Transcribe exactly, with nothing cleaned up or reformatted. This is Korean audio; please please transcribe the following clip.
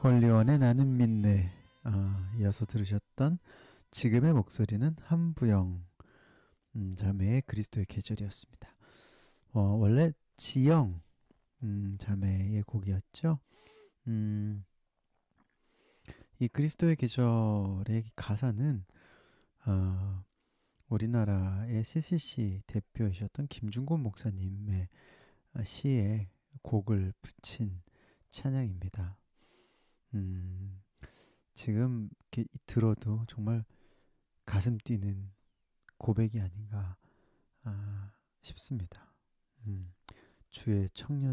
권리원의 나는 믿네. 아, 이어서 들으셨던 지금의 목소리는 한부영 음, 자매의 그리스도의 계절이었습니다. 어, 원래 지영 음, 자매의 곡이었죠. 음, 이 그리스도의 계절의 가사는 어, 우리나라의 씨씨씨 대표이셨던 김중곤 목사님의 시에 곡을 붙인 찬양입니다. 음, 지금 이렇게 들어도 정말 가슴 뛰는 고백이 아닌가 아, 싶습니다. 음, 주의 청년